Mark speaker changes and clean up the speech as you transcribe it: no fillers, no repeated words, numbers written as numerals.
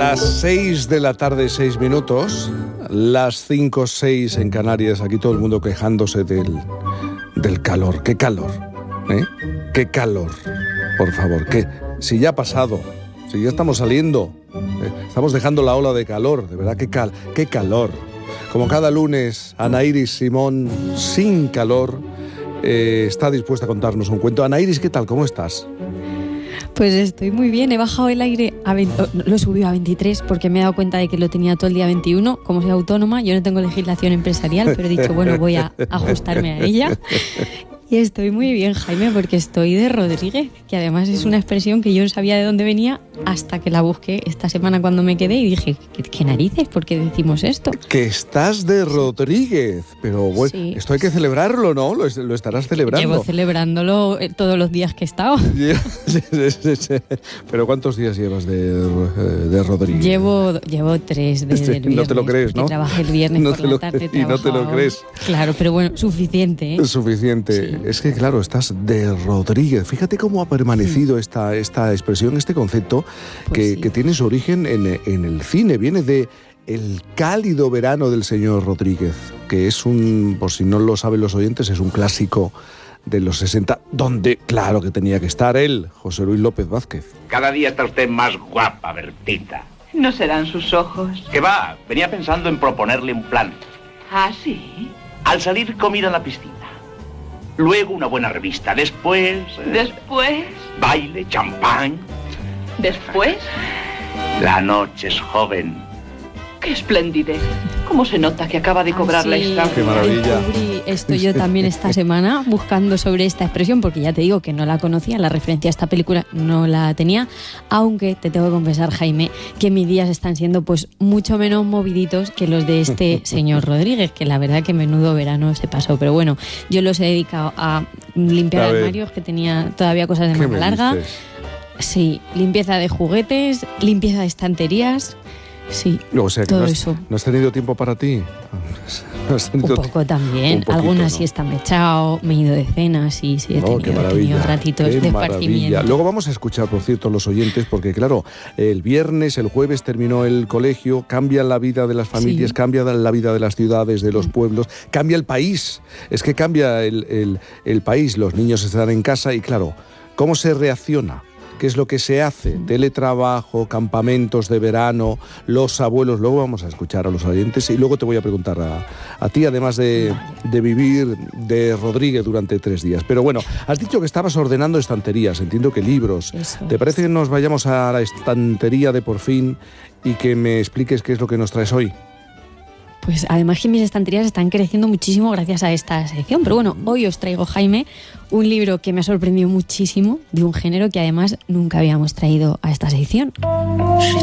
Speaker 1: Las 6 de la tarde, 6 minutos, las 5, 6 en Canarias, aquí todo el mundo quejándose del calor. ¿Qué calor? ¿Qué calor? Por favor, ¿qué? Si ya ha pasado, si ya estamos saliendo, estamos dejando la ola de calor, de verdad, qué calor. Como cada lunes, Anairis Simón, sin calor, está dispuesta a contarnos un cuento. Anairis, ¿qué tal? ¿Cómo estás?
Speaker 2: Pues estoy muy bien, he bajado el aire, lo he subido a 23 porque me he dado cuenta de que lo tenía todo el día 21. Como soy autónoma, yo no tengo legislación empresarial, pero he dicho, bueno, voy a ajustarme a ella. Y estoy muy bien, Jaime, porque estoy de Rodríguez, que además es una expresión que yo no sabía de dónde venía hasta que la busqué esta semana cuando me quedé y dije, ¿qué narices? ¿Por qué decimos esto?
Speaker 1: Que estás de Rodríguez, pero bueno, sí. Esto hay que celebrarlo, ¿no? Lo estarás celebrando.
Speaker 2: Llevo celebrándolo todos los días que he estado.
Speaker 1: Sí. Pero ¿cuántos días llevas de Rodríguez?
Speaker 2: Llevo 3 desde el viernes.
Speaker 1: No te lo crees, ¿no?
Speaker 2: Trabajé el viernes por la tarde.
Speaker 1: Y no te lo crees.
Speaker 2: Claro, pero bueno, suficiente, ¿eh?
Speaker 1: Suficiente.
Speaker 2: Sí.
Speaker 1: Es que, claro, estás de Rodríguez. Fíjate cómo ha permanecido esta expresión, este concepto, pues que tiene su origen en el cine. Viene de El cálido verano del señor Rodríguez, que es por si no lo saben los oyentes, es un clásico de los 60, donde, claro que tenía que estar él, José Luis López Vázquez.
Speaker 3: Cada día está usted más guapa, Bertita.
Speaker 4: ¿No serán sus ojos?
Speaker 3: ¿Qué va? Venía pensando en proponerle un plan.
Speaker 4: ¿Ah, sí?
Speaker 3: Al salir, comida en la piscina. Luego una buena revista. Después...
Speaker 4: ¿Después?
Speaker 3: Baile, champán.
Speaker 4: ¿Después?
Speaker 3: La noche es joven.
Speaker 4: ¡Qué esplendidez! ¿Cómo se nota que acaba de cobrar la estancia?
Speaker 1: ¡Qué maravilla!
Speaker 2: Estoy yo también esta semana buscando sobre esta expresión, porque ya te digo que no la conocía, la referencia a esta película no la tenía, aunque te tengo que confesar, Jaime, que mis días están siendo pues mucho menos moviditos que los de este señor Rodríguez, que la verdad que menudo verano se pasó. Pero bueno, yo los he dedicado a limpiar armarios, que tenía todavía cosas de manga larga. Sí, limpieza de juguetes, limpieza de estanterías. Sí,
Speaker 1: o sea, que
Speaker 2: todo eso.
Speaker 1: ¿No has tenido tiempo para ti?
Speaker 2: Un poco también. Algunas siestas me he echado, me he ido de cenas y sí he tenido ratitos de esparcimiento.
Speaker 1: Luego vamos a escuchar, por cierto, a los oyentes, porque claro, el viernes, el jueves terminó el colegio, cambia la vida de las familias, sí. Cambia la vida de las ciudades, de los pueblos, cambia el país. Es que cambia el país, los niños están en casa y claro, ¿cómo se reacciona? ¿Qué es lo que se hace? Teletrabajo, campamentos de verano, los abuelos. Luego vamos a escuchar a los oyentes y luego te voy a preguntar a ti, además de vivir de Rodríguez durante 3 días. Pero bueno, has dicho que estabas ordenando estanterías, entiendo que libros.
Speaker 2: Eso.
Speaker 1: ¿Te parece que nos vayamos a la estantería de Por Fin y que me expliques qué es lo que nos traes hoy?
Speaker 2: Pues además que mis estanterías están creciendo muchísimo gracias a esta sección. Pero bueno, hoy os traigo, Jaime, un libro que me ha sorprendido muchísimo, de un género que además nunca habíamos traído a esta sección.